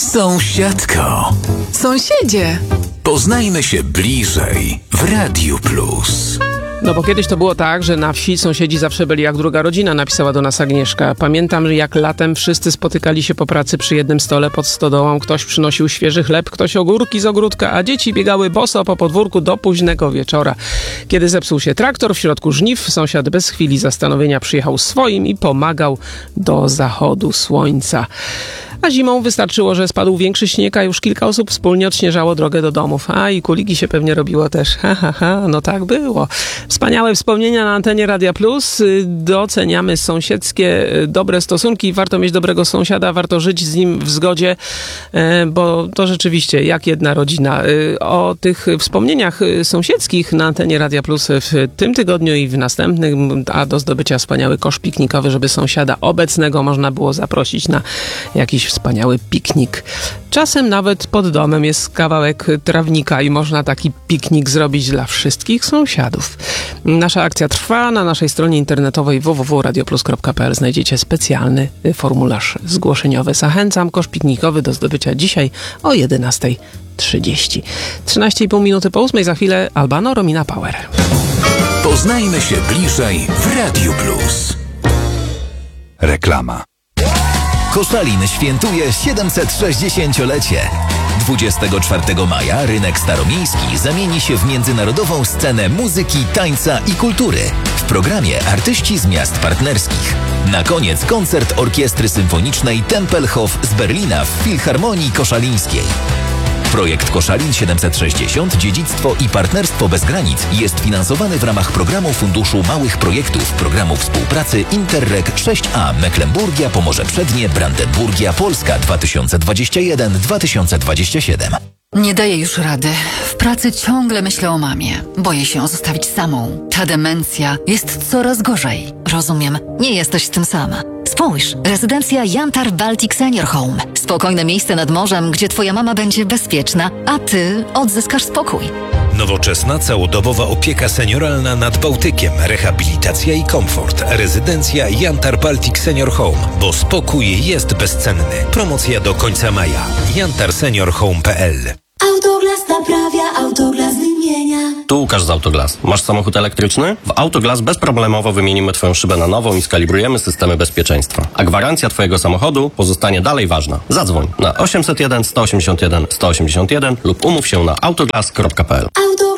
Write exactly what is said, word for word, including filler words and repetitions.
Sąsiadko. Sąsiedzie. Poznajmy się bliżej w Radiu Plus. No bo kiedyś to było tak, że na wsi sąsiedzi zawsze byli jak druga rodzina, napisała do nas Agnieszka. Pamiętam, że jak latem wszyscy spotykali się po pracy przy jednym stole pod stodołą. Ktoś przynosił świeży chleb, ktoś ogórki z ogródka, a dzieci biegały boso po podwórku do późnego wieczora. Kiedy zepsuł się traktor w środku żniw, sąsiad bez chwili zastanowienia przyjechał swoim i pomagał do zachodu słońca. A zimą wystarczyło, że spadł większy śnieg, a już kilka osób wspólnie odśnieżało drogę do domów. A i kuliki się pewnie robiło też. Ha, ha, ha, no tak było. Wspaniałe wspomnienia na antenie Radia Plus. Doceniamy sąsiedzkie dobre stosunki. Warto mieć dobrego sąsiada, warto żyć z nim w zgodzie, bo to rzeczywiście jak jedna rodzina. O tych wspomnieniach sąsiedzkich na antenie Radia Plus w tym tygodniu i w następnym, a do zdobycia wspaniały kosz piknikowy, żeby sąsiada obecnego można było zaprosić na jakiś wspaniały piknik. Czasem nawet pod domem jest kawałek trawnika i można taki piknik zrobić dla wszystkich sąsiadów. Nasza akcja trwa. Na naszej stronie internetowej w w w kropka radioplus kropka p l znajdziecie specjalny formularz zgłoszeniowy. Zachęcam, kosz piknikowy do zdobycia dzisiaj o jedenasta trzydzieści. trzynaście i pół minuty po ósmej, za chwilę Albano, Romina Power. Poznajmy się bliżej w Radiu Plus. Reklama. Koszalin świętuje siedemset-sześćdziesięciolecie. dwudziestego czwartego maja rynek staromiejski zamieni się w międzynarodową scenę muzyki, tańca i kultury. W programie artyści z miast partnerskich. Na koniec koncert Orkiestry Symfonicznej Tempelhof z Berlina w Filharmonii Koszalińskiej. Projekt Koszalin siedemset sześćdziesiąt – Dziedzictwo i Partnerstwo bez granic jest finansowany w ramach programu Funduszu Małych Projektów Programu Współpracy Interreg sześć a Mecklenburgia, Pomorze Przednie, Brandenburgia, Polska dwa tysiące dwadzieścia jeden do dwa tysiące dwudziestego siódmego. Nie daję już rady. W pracy ciągle myślę o mamie. Boję się ją zostawić samą. Ta demencja jest coraz gorzej. Rozumiem. Nie jesteś z tym sama. Spójrz, rezydencja Jantar Baltic Senior Home. Spokojne miejsce nad morzem, gdzie twoja mama będzie bezpieczna, a ty odzyskasz spokój. Nowoczesna, całodobowa opieka senioralna nad Bałtykiem, rehabilitacja i komfort. Rezydencja Jantar Baltic Senior Home, bo spokój jest bezcenny. Promocja do końca maja. jantar senior home kropka p l. Autoglas naprawia, Autoglas wymienia. Tu Łukasz z Autoglas. Masz samochód elektryczny? W Autoglas bezproblemowo wymienimy twoją szybę na nową i skalibrujemy systemy bezpieczeństwa. A gwarancja twojego samochodu pozostanie dalej ważna. Zadzwoń na osiemset jeden sto osiemdziesiąt jeden sto osiemdziesiąt jeden lub umów się na autoglas kropka p l.